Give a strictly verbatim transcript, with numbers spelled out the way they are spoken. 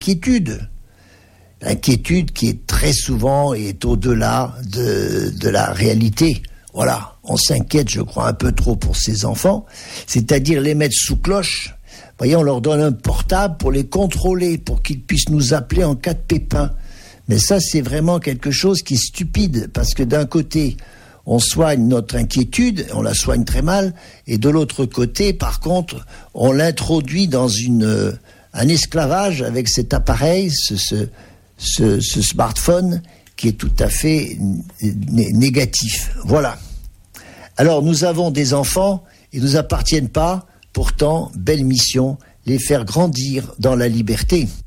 inquiétude. L'inquiétude qui est très souvent est au-delà de, de la réalité. Voilà, on s'inquiète, je crois, un peu trop pour ces enfants, c'est-à-dire les mettre sous cloche. Vous voyez, on leur donne un portable pour les contrôler, pour qu'ils puissent nous appeler en cas de pépin. Mais ça, c'est vraiment quelque chose qui est stupide, parce que d'un côté, on soigne notre inquiétude, on la soigne très mal, et de l'autre côté, par contre, on l'introduit dans une, euh, un esclavage avec cet appareil, ce, ce, ce, ce smartphone, qui est tout à fait né- négatif. Voilà. Alors, nous avons des enfants, ils ne nous appartiennent pas, pourtant, belle mission, les faire grandir dans la liberté.